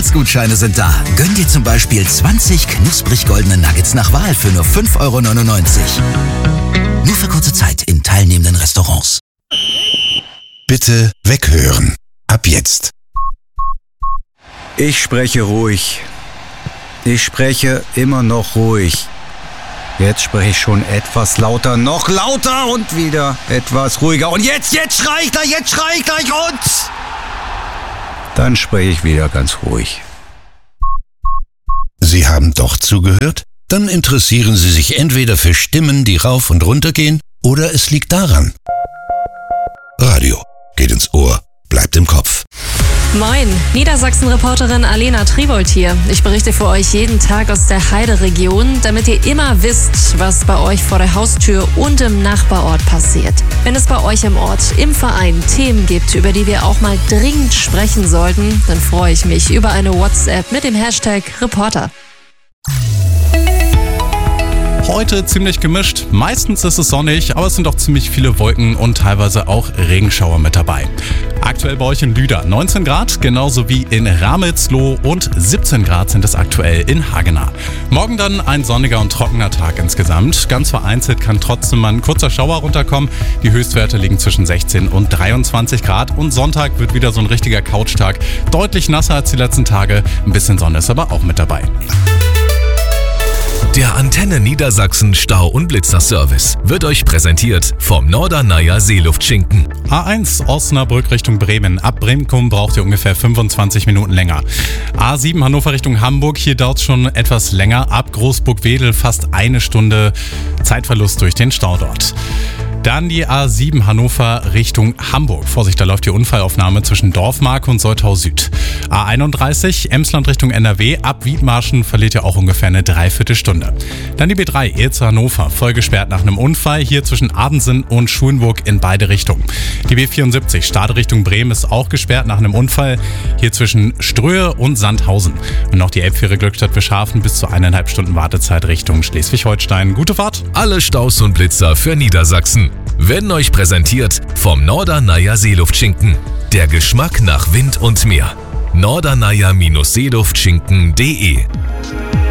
Weihnachtsgutscheine sind da. Gönn dir zum Beispiel 20 knusprig goldene Nuggets nach Wahl für nur 5,99 €. Nur für kurze Zeit in teilnehmenden Restaurants. Bitte weghören. Ab jetzt. Ich spreche ruhig. Ich spreche immer noch ruhig. Jetzt spreche ich schon etwas lauter, noch lauter und wieder etwas ruhiger. Und jetzt schrei ich gleich und... Dann spreche ich wieder ganz ruhig. Sie haben doch zugehört? Dann interessieren Sie sich entweder für Stimmen, die rauf und runter gehen, oder es liegt daran. Radio geht ins Ohr, bleibt im Kopf. Moin, Niedersachsen-Reporterin Alena Tribold hier. Ich berichte für euch jeden Tag aus der Heideregion, damit ihr immer wisst, was bei euch vor der Haustür und im Nachbarort passiert. Wenn es bei euch im Ort, im Verein Themen gibt, über die wir auch mal dringend sprechen sollten, dann freue ich mich über eine WhatsApp mit dem Hashtag Reporter. Heute ziemlich gemischt. Meistens ist es sonnig, aber es sind auch ziemlich viele Wolken und teilweise auch Regenschauer mit dabei. Aktuell bei euch in Lüder 19 Grad, genauso wie in Ramelsloh, und 17 Grad sind es aktuell in Hagenah. Morgen dann ein sonniger und trockener Tag insgesamt. Ganz vereinzelt kann trotzdem mal ein kurzer Schauer runterkommen. Die Höchstwerte liegen zwischen 16 und 23 Grad. Und Sonntag wird wieder so ein richtiger Couchtag. Deutlich nasser als die letzten Tage. Ein bisschen Sonne ist aber auch mit dabei. Der Antenne Niedersachsen Stau- und Blitzer-Service wird euch präsentiert vom Norderneier Seeluftschinken. A1 Osnabrück Richtung Bremen. Ab Bremkum braucht ihr ungefähr 25 Minuten länger. A7 Hannover Richtung Hamburg. Hier dauert es schon etwas länger. Ab Großburg-Wedel fast eine Stunde Zeitverlust durch den Stau dort. Dann die A7 Hannover Richtung Hamburg. Vorsicht, da läuft die Unfallaufnahme zwischen Dorfmark und Soltau Süd. A31 Emsland Richtung NRW. Ab Wiedmarschen verliert ihr auch ungefähr eine Dreiviertelstunde. Dann die B3 Ilze Hannover. Voll gesperrt nach einem Unfall. Hier zwischen Adensen und Schulenburg in beide Richtungen. Die B74 Stade Richtung Bremen ist auch gesperrt nach einem Unfall. Hier zwischen Ströhe und Sandhausen. Und noch die Elbfähre Glückstadt-Bischhafen bis zu 1,5 Stunden Wartezeit Richtung Schleswig-Holstein. Gute Fahrt! Alle Staus und Blitzer für Niedersachsen werden euch präsentiert vom Norderneier Seeluftschinken. Der Geschmack nach Wind und Meer. norderneier-seeluftschinken.de